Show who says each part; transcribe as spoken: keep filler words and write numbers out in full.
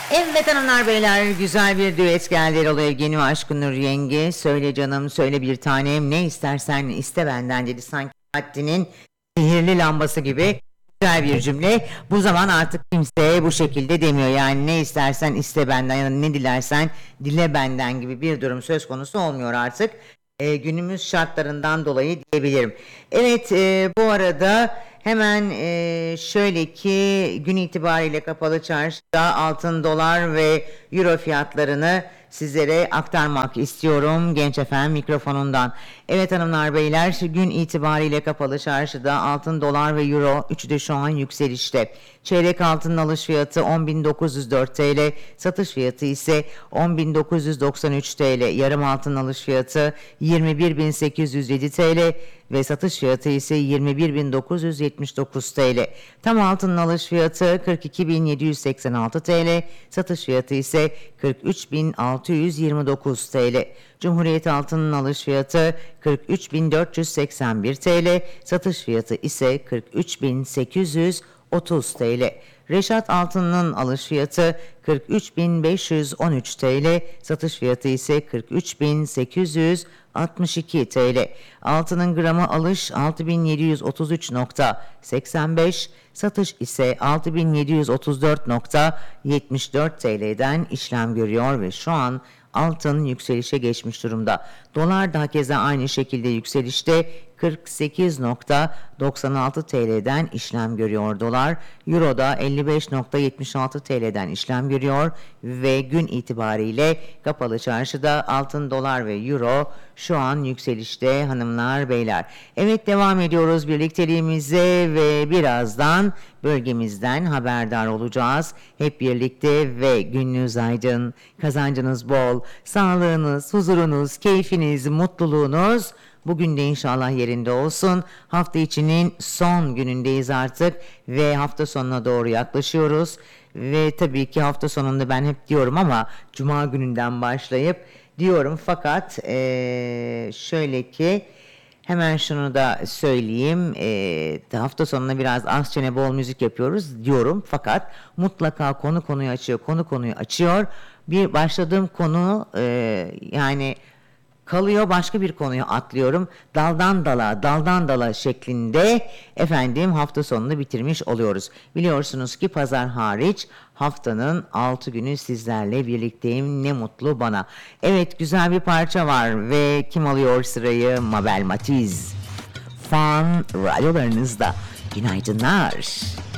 Speaker 1: Evet hanımlar beyler, güzel bir düet geldi Erol Evgeni ve Aşkın Nur Yenge. Söyle canım söyle bir tanem, ne istersen iste benden dedi, sanki Haddinin sihirli lambası gibi güzel bir cümle. Bu zaman artık kimse bu şekilde demiyor, yani ne istersen iste benden ya da ne dilersen dile benden gibi bir durum söz konusu olmuyor artık. E, günümüz şartlarından dolayı diyebilirim. Evet, e, bu arada hemen e, şöyle ki gün itibariyle kapalı çarşıda altın, dolar ve euro fiyatlarını sizlere aktarmak istiyorum Genç Efem mikrofonundan. Evet hanımlar beyler, gün itibariyle kapalı çarşıda altın, dolar ve euro üçü de şu an yükselişte. Çeyrek altının alış fiyatı on bin dokuz yüz dört TL, satış fiyatı ise on bin dokuz yüz doksan üç TL. Yarım altın alış fiyatı yirmi bir bin sekiz yüz yedi TL ve satış fiyatı ise yirmi bir bin dokuz yüz yetmiş dokuz TL. Tam altının alış fiyatı kırk iki bin yedi yüz seksen altı TL, satış fiyatı ise kırk üç bin altı yüz yirmi dokuz TL. Cumhuriyet altının alış fiyatı kırk üç bin dört yüz seksen bir TL, satış fiyatı ise kırk üç bin sekiz yüz otuz TL. Reşat altının alış fiyatı kırk üç bin beş yüz on üç TL, satış fiyatı ise kırk üç bin sekiz yüz altmış iki TL. Altının gramı alış altı bin yedi yüz otuz üç nokta seksen beş, satış ise altı bin yedi yüz otuz dört nokta yetmiş dört T L'den işlem görüyor ve şu an altın yükselişe geçmiş durumda. Dolar da keza aynı şekilde yükselişte, kırk sekiz nokta doksan altı T L'den işlem görüyor dolar. Euro da elli beş nokta yetmiş altı T L'den işlem görüyor ve gün itibariyle kapalı çarşıda altın, dolar ve euro şu an yükselişte hanımlar beyler. Evet, devam ediyoruz birlikteliğimize ve birazdan bölgemizden haberdar olacağız. Hep birlikte ve gününüz aydın, kazancınız bol, sağlığınız, huzurunuz, keyfiniz, mutluluğunuz bugün de inşallah yerinde olsun. Hafta içinin son günündeyiz artık ve hafta sonuna doğru yaklaşıyoruz. Ve tabii ki hafta sonunda ben hep diyorum ama cuma gününden başlayıp diyorum, fakat ee, şöyle ki hemen şunu da söyleyeyim, e, hafta sonuna biraz az çene bol müzik yapıyoruz diyorum, fakat mutlaka konu konuyu açıyor, konu konuyu açıyor. Bir başladığım konu e, yani kalıyor, başka bir konuya atlıyorum. Daldan dala, daldan dala şeklinde efendim hafta sonunu bitirmiş oluyoruz. Biliyorsunuz ki pazar hariç haftanın altı günü sizlerle birlikteyim. Ne mutlu bana. Evet, güzel bir parça var ve kim alıyor sırayı? Mabel Matiz. Fan radyolarınızda. Günaydınlar.